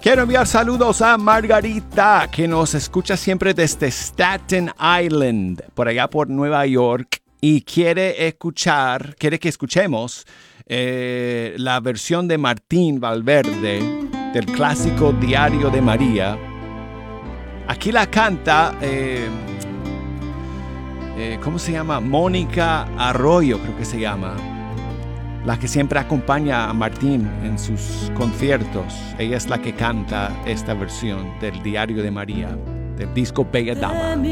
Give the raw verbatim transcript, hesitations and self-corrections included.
Quiero enviar saludos a Margarita, que nos escucha siempre desde Staten Island, por allá por Nueva York, y quiere escuchar, quiere que escuchemos eh, la versión de Martín Valverde del clásico Diario de María. Aquí la canta, eh, eh, ¿cómo se llama? Mónica Arroyo, creo que se llama. La que siempre acompaña a Martín en sus conciertos. Ella es la que canta esta versión del Diario de María, del disco Bella Dama.